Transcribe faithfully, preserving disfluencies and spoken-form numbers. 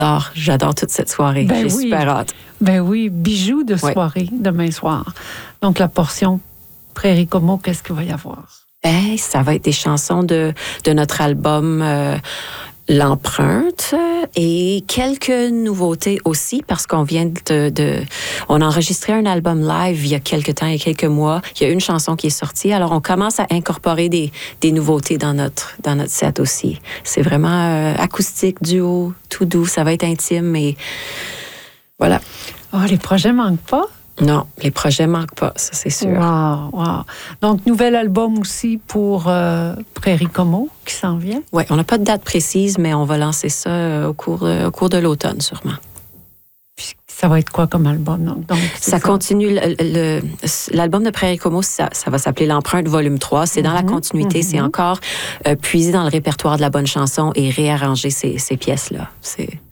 j'adore, j'adore toute cette soirée. Ben J'ai oui. super hâte. Ben oui, bijoux de soirée oui. demain soir. Donc, la portion Prairie Como, qu'est-ce qu'il va y avoir? Hey, ça va être des chansons de, de notre album euh, L'Empreinte et quelques nouveautés aussi parce qu'on vient de, de... On a enregistré un album live il y a quelques temps, il y a quelques mois. Il y a une chanson qui est sortie. Alors, on commence à incorporer des, des nouveautés dans notre, dans notre set aussi. C'est vraiment euh, acoustique, duo, tout doux. Ça va être intime et voilà. Oh, les projets manquent pas? Non, les projets manquent pas, ça c'est sûr. Wow, wow. Donc, nouvel album aussi pour euh, Prairie Como qui s'en vient? Oui, on n'a pas de date précise, mais on va lancer ça euh, au, cours, euh, au cours de l'automne, sûrement. Puis, ça va être quoi comme album? Donc, donc ça, ça continue. Le, le, l'album de Prairie Como, ça, ça va s'appeler L'Empreinte volume trois. C'est mm-hmm, dans la continuité. Mm-hmm. C'est encore euh, puiser dans le répertoire de la bonne chanson et réarranger ces, ces pièces-là. C'est...